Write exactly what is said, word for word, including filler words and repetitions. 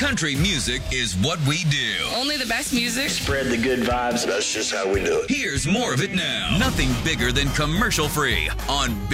Country music is what we do. Only the best music. Spread the good vibes. That's just how we do it. Here's more of it now. Nothing bigger than commercial free on